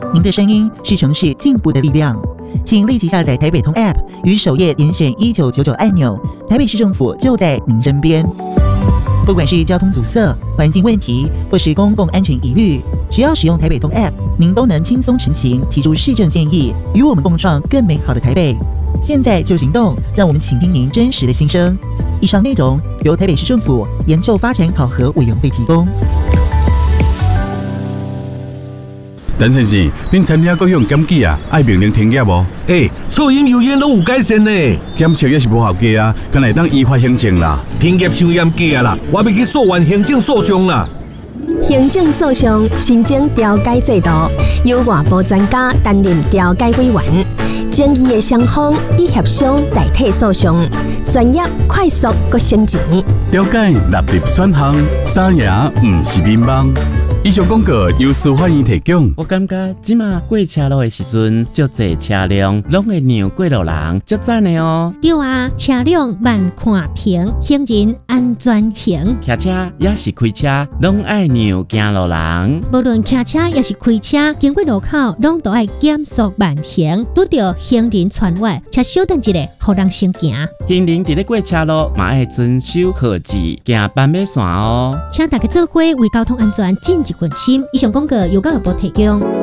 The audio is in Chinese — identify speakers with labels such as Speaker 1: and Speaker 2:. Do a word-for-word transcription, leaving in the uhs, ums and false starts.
Speaker 1: 您的声音是城市进步的力量，请立即下载台北通 App， 于首页点选一九九九按钮，台北市政府就在您身边。不管是交通阻塞、环境问题，或是公共安全疑虑，只要使用台北通 App， 您都能轻松成行，提出市政建议，与我们共创更美好的台北。现在就行动，让我们倾听您真实的心声。以上内容由台北市政府研究发展考核委员会提供。
Speaker 2: 陈先生，恁餐厅各项检举啊，爱命令停业无？
Speaker 3: 诶、欸，噪音油烟拢有改善呢。
Speaker 2: 检测也是无效价啊，敢来当依法行政啦。
Speaker 3: 停业伤严格啊啦，我要去诉愿行政诉讼啦。
Speaker 4: 行政诉讼新增调解制度，由外部专家担任调解委员。争议的双方以协商代替诉讼，专业、快速、阁省钱。
Speaker 2: 调解纳入选项，三赢唔是民望。以上广告由司法院提供。
Speaker 5: 我感觉即马过车路的时阵，足侪车辆拢会让过路人，足赞的哦。
Speaker 6: 对啊，车辆慢看停，行人安全行。
Speaker 5: 骑车也是开车，拢爱让行路人。
Speaker 6: 无论骑车也是开车，经过路口拢都爱减速慢行，拄到行人穿越，且稍等一下，互人先行。
Speaker 5: 行人伫咧过车路嘛爱遵守号志，行斑马线哦。
Speaker 6: 请大家做伙为交通安全尽一份心。以上广告由教育部提供。